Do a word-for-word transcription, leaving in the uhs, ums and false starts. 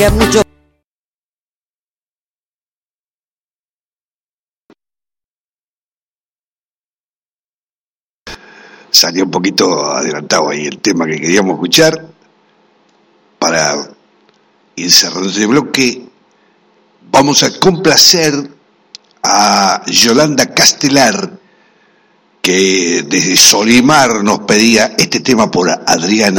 que mucho. Salió un poquito adelantado ahí el tema que queríamos escuchar para ir cerrando este bloque. Vamos a complacer a Yolanda Castelar, que desde Solimar nos pedía este tema por Adriana